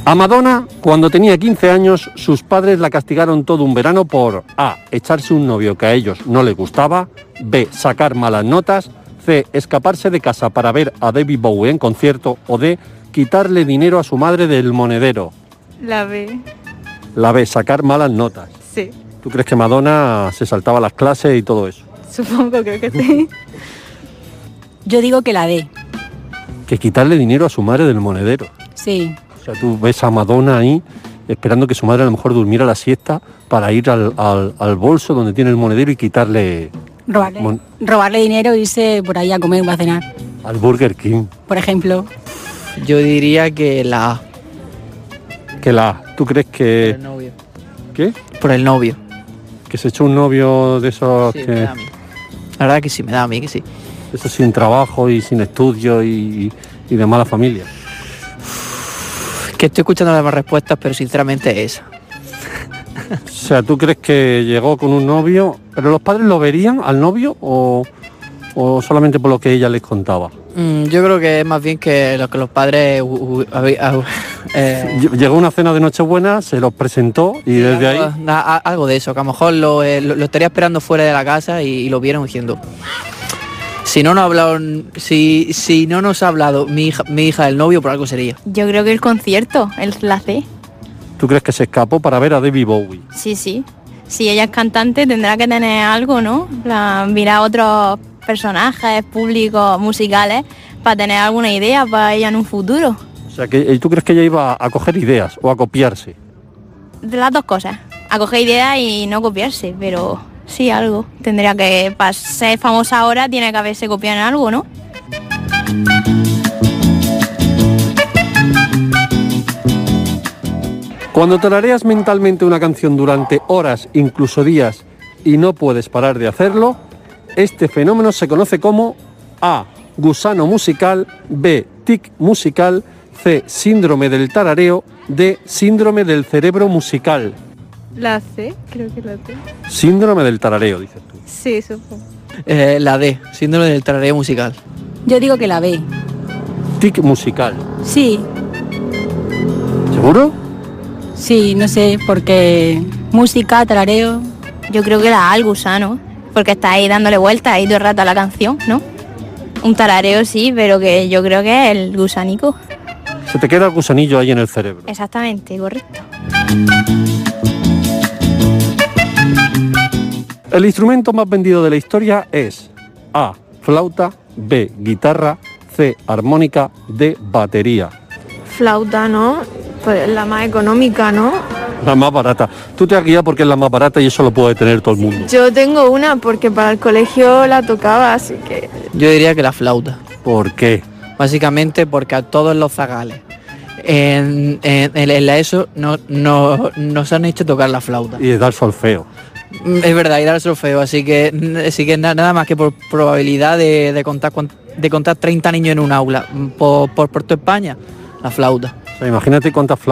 A Madonna, cuando tenía 15 años, sus padres la castigaron todo un verano por A. Echarse un novio que a ellos no les gustaba, B. Sacar malas notas, C. Escaparse de casa para ver a David Bowie en concierto o D. Quitarle dinero a su madre del monedero. La B. La B. Sacar malas notas. Sí. ¿Tú crees que Madonna se saltaba las clases y todo eso? Supongo, creo que sí. Yo digo que la D. Que quitarle dinero a su madre del monedero. Sí. O sea, tú ves a Madonna ahí esperando que su madre a lo mejor durmiera la siesta para ir al bolso donde tiene el monedero y quitarle... Robarle dinero e irse por ahí a comer o a cenar, al Burger King. por ejemplo. Yo diría que la A. Que la A. ¿Tú crees Por que... el novio. ¿Qué? Por el novio. Que se echó un novio de esos Sí, me que... da a mí. La verdad que sí, me da a mí que sí. de esos sin trabajo y sin estudio y de mala familia. Que estoy escuchando las demás respuestas, pero sinceramente esa. O sea, ¿tú crees que llegó con un novio? ¿Pero los padres lo verían al novio o solamente por lo que ella les contaba? Yo creo que es más bien que los padres... Llegó a una cena de Nochebuena, se los presentó y desde ahí... Algo de eso, que a lo mejor lo estaría esperando fuera de la casa y lo vieron diciendo... Si no nos ha hablado mi hija del novio, por algo sería. Yo creo que el concierto, la C. ¿Tú crees que se escapó para ver a David Bowie? Sí, sí. Si ella es cantante tendrá que tener algo, ¿no? Mirar a otros personajes públicos musicales para tener alguna idea para ella en un futuro. O sea, ¿tú crees que ella iba a coger ideas o a copiarse? De las dos cosas. A coger ideas y no copiarse, pero sí algo. Tendría que, para ser famosa ahora, tiene que haberse copiado en algo, ¿no? Cuando tarareas mentalmente una canción durante horas, incluso días, y no puedes parar de hacerlo, este fenómeno se conoce como A. Gusano musical, B. Tic musical, C. Síndrome del tarareo, D. Síndrome del cerebro musical. La C, creo que la C. Síndrome del tarareo, dices tú. Sí, supongo. La D, síndrome del tarareo musical. Yo digo que la B. Tic musical. Sí, ¿Seguro? sí, no sé, porque música, tarareo... Yo creo que la A, el gusano, porque está ahí dándole vueltas ahí todo el rato a la canción, ¿no? Un tarareo sí, pero que yo creo que es el gusanico. Se te queda el gusanillo ahí en el cerebro. Exactamente, correcto. El instrumento más vendido de la historia es A. Flauta, B. Guitarra, C. Armónica, D. Batería. Flauta, ¿no? Pues la más económica, ¿no? La más barata. Tú te has guiado porque es la más barata y eso lo puede tener todo el mundo. Yo tengo una porque para el colegio la tocaba, así que... Yo diría que la flauta. ¿Por qué? Básicamente porque a todos los zagales en la ESO nos han hecho tocar la flauta. Y dar solfeo. Es verdad, y dar solfeo, así que nada más que por probabilidad de contar 30 niños en un aula por toda España, la flauta. O sea, imagínate cuántas